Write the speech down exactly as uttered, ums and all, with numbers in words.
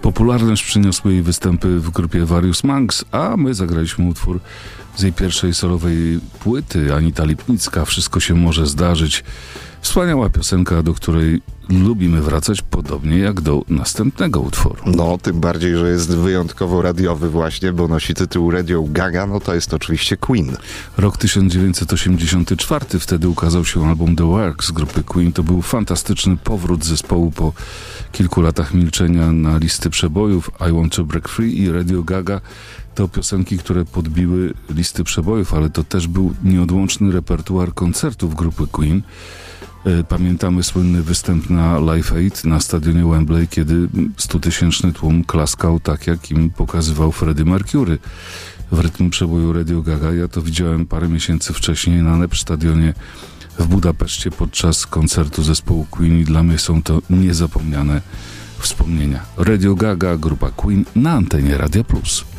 Popularność przyniosły jej występy w grupie Various Monks, a my zagraliśmy utwór z jej pierwszej solowej płyty, Anita Lipnicka, Wszystko się może zdarzyć. Wspaniała piosenka, do której lubimy wracać, podobnie jak do następnego utworu. No, tym bardziej, że jest wyjątkowo radiowy właśnie, bo nosi tytuł Radio Gaga, no to jest oczywiście Queen. Rok tysiąc dziewięćset osiemdziesiąty czwarty, wtedy ukazał się album The Work z grupy Queen. To był fantastyczny powrót zespołu po kilku latach milczenia na listy przebojów. I Want to Break Free i Radio Gaga to piosenki, które podbiły listy przebojów, ale to też był nieodłączny repertuar koncertów grupy Queen. Pamiętamy słynny występ na Live Aid na stadionie Wembley, kiedy stutysięczny tłum klaskał tak, jak im pokazywał Freddie Mercury w rytm przeboju Radio Gaga. Ja to widziałem parę miesięcy wcześniej na Nep stadionie w Budapeszcie podczas koncertu zespołu Queen i dla mnie są to niezapomniane wspomnienia. Radio Gaga, grupa Queen na antenie Radia Plus.